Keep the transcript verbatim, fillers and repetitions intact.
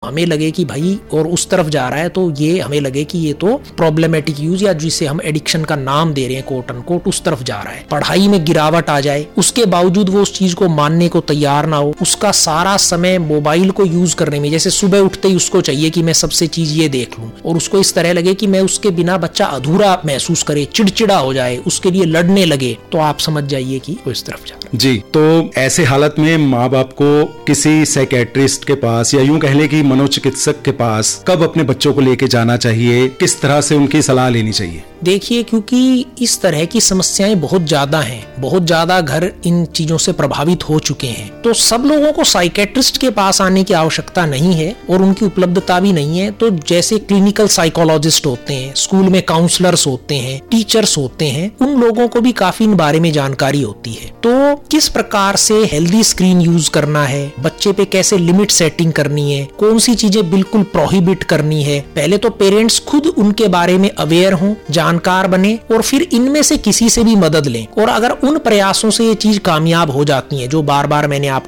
हमें लगे कि भाई और उस तरफ जा रहा है, तो ये हमें लगे कि ये तो प्रॉब्लमेटिक यूज या जिसे हम एडिक्शन का नाम दे रहे हैं कोट अनकोट, उस तरफ जा रहा है। पढ़ाई में गिरावट आ जाए, उसके बावजूद वो उस चीज को मानने को तैयार ना हो, उसका सारा समय मोबाइल को यूज करने में, जैसे सुबह उठते ही उसको चाहिए कि मैं सबसे चीज ये देख लूं, और उसको इस तरह लगे कि मैं उसके बिना बच्चा अधूरा महसूस करे, चिड़चिड़ा हो जाए, उसके लिए लड़ने लगे, तो आप समझ जाइए कि वो इस तरफ जा रहा है। जी, तो ऐसे हालत में माँ बाप को किसी साइकेट्रिस्ट के पास या यूं कह ले कि मनोचिकित्सक के पास कब अपने बच्चों को लेके जाना चाहिए, किस तरह से उनकी सलाह लेनी चाहिए? देखिए, क्योंकि इस तरह की समस्याएं बहुत ज्यादा हैं, बहुत ज्यादा घर इन चीजों से प्रभावित हो चुके हैं, तो सब लोगों को साइकेट्रिस्ट के पास आने की आवश्यकता नहीं है और उनकी उपलब्धता भी नहीं है। तो जैसे क्लिनिकल साइकोलॉजिस्ट होते हैं, स्कूल में काउंसलर्स होते हैं, टीचर्स होते हैं, उन लोगों को भी काफी इन बारे में जानकारी होती है। तो किस प्रकार से हेल्दी स्क्रीन यूज करना है, बच्चे पे कैसे लिमिट सेटिंग करनी है, कौन सी चीजें बिल्कुल प्रोहिबिट करनी है, पहले तो पेरेंट्स खुद उनके बारे में अवेयर हों, जानकार बने, और फिर इनमें से किसी से भी मदद लें। और अगर उन प्रयासों से ये चीज कामयाब हो जाती है, जो बार बार मैंने आपको